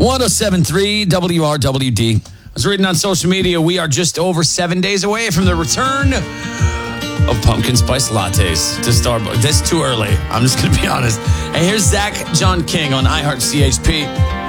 107.3 WRWD. I was reading on social media, we are just over 7 days away from the return of pumpkin spice lattes to Starbucks. That's too early. I'm just going to be honest. Hey, here's Zach John King on iHeart CHP.